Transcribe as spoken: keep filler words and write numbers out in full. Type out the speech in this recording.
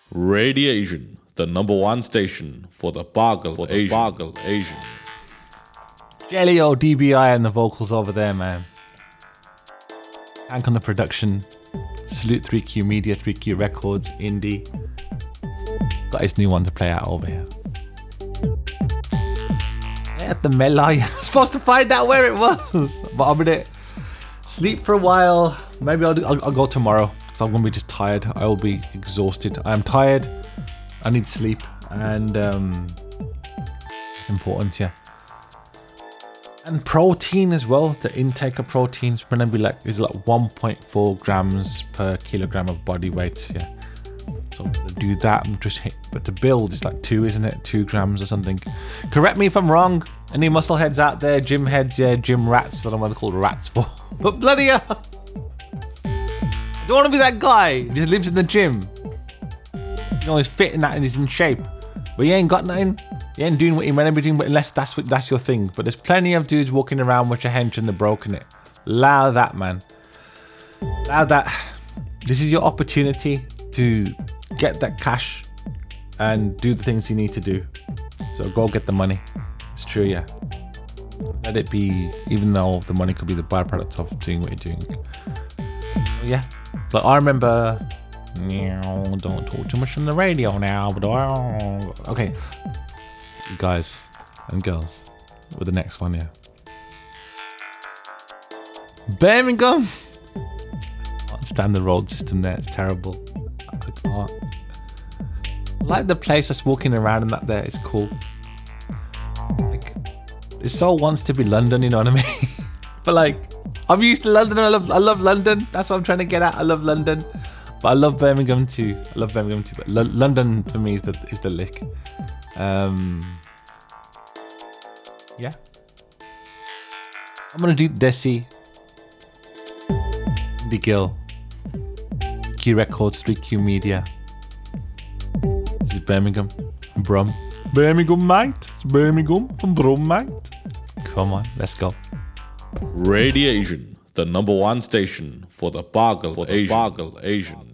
Radiation, the number one station for the Bargle for the Asian. Bargle Asian. Jelly-O, D B I and the vocals over there, man. Hank on the production. Salute three Q Media, three Q Records, Indie. Got his new one to play out over here. Yeah, the Melai. I was supposed to find out where it was. But I'm gonna sleep for a while. Maybe I'll, do, I'll, I'll go tomorrow. Because I'm gonna be just tired. I will be exhausted. I'm tired. I need sleep. And um, it's important, yeah. And protein as well. The intake of protein is gonna be like is like one point four grams per kilogram of body weight. Yeah. So I'm gonna do that. I'm just hit, but to build is like two, isn't it? Two grams or something. Correct me if I'm wrong. Any muscle heads out there? Gym heads, yeah, gym rats. I don't know what they're called rats for. But bloody hell, I don't want to be that guy who just lives in the gym. You know, he's fit in that and he's in shape, but he ain't got nothing. You ain't doing what you meant to be doing, but unless that's what that's your thing. But there's plenty of dudes walking around with your hench and they're broken it. Allow that, man. Allow that. This is your opportunity to get that cash and do the things you need to do. So go get the money. It's true, yeah. Let it be, even though the money could be the byproduct of doing what you're doing. Yeah. Like I remember, don't talk too much on the radio now, but okay. You guys and girls with the next one, yeah. Birmingham. I can't stand the road system there. It's terrible. I can't. I like the place that's walking around and that there. It's cool. Like, it so wants to be London, you know what I mean? But like, I'm used to London. I love, I love London. That's what I'm trying to get at. I love London, but I love Birmingham too. I love Birmingham too. But L- London for me is the is the lick. Um, yeah. I'm gonna do Desi, The Gill, Q Records, three Q Media. This is Birmingham, Brum. Birmingham, mate. It's Birmingham from Brum, mate. Come on, let's go. Radiation, the number one station for the Bargle for the Asian. Bargle Asian.